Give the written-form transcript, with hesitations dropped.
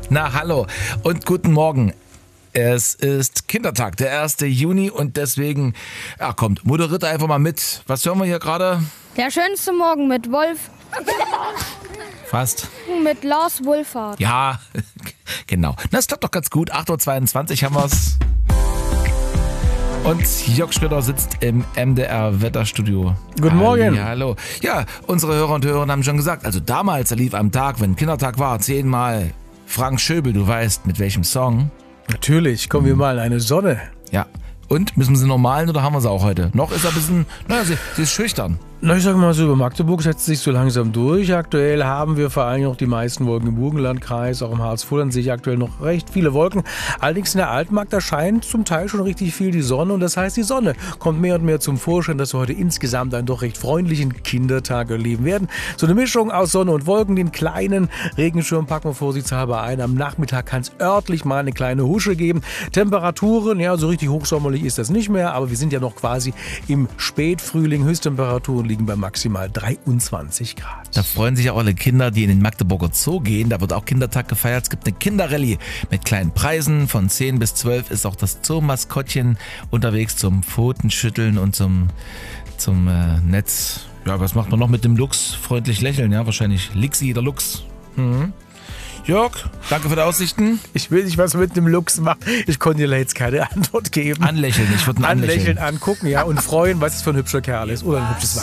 Na hallo und guten Morgen. Es ist Kindertag, der 1. Juni und deswegen, kommt, moderiert einfach mal mit. Was hören wir hier gerade? Der schönste Morgen mit Wolf. Fast. Mit Lars Wohlfahrt. Ja, genau. Das klappt doch ganz gut. 8.22 Uhr haben wir's. Und Jörg Schröder sitzt im MDR-Wetterstudio. Guten Morgen. Hallo. Ja, unsere Hörer und Hörerinnen haben schon gesagt, also damals, da lief am Tag, wenn Kindertag war, 10-mal Frank Schöbel, du weißt, mit welchem Song? Natürlich, kommen wir mal in eine Sonne. Ja. Und, müssen wir sie noch malen oder haben wir sie auch heute? Noch ist er ein bisschen, sie ist schüchtern. Na, ich sag mal so, über Magdeburg setzt sich so langsam durch. Aktuell haben wir vor allem noch die meisten Wolken im Burgenlandkreis, auch im Harz-Voland sehe ich aktuell noch recht viele Wolken. Allerdings in der Altmark, da scheint zum Teil schon richtig viel die Sonne und das heißt, die Sonne kommt mehr und mehr zum Vorschein, dass wir heute insgesamt einen doch recht freundlichen Kindertag erleben werden. So eine Mischung aus Sonne und Wolken, den kleinen Regenschirm packen wir vorsichtshalber ein. Am Nachmittag kann es örtlich mal eine kleine Husche geben. Temperaturen, ja, so richtig hochsommerlich ist das nicht mehr, aber wir sind ja noch quasi im Spätfrühling. Höchsttemperaturen liegen bei maximal 23 Grad. Da freuen sich auch alle Kinder, die in den Magdeburger Zoo gehen. Da wird auch Kindertag gefeiert. Es gibt eine Kinderrallye mit kleinen Preisen. Von 10 bis 12 ist auch das Zoo-Maskottchen unterwegs zum Pfotenschütteln und zum Netz. Ja, was macht man noch mit dem Lux? Freundlich lächeln, ja, wahrscheinlich Lixi oder Lux. Jörg, danke für die Aussichten. Ich will nicht, was mit dem Lux macht. Ich konnte dir jetzt keine Antwort geben. Anlächeln, ich würde ihn anlächeln. Anlächeln, angucken, ja, und freuen, was es für ein hübscher Kerl ist. Oder ein hübsches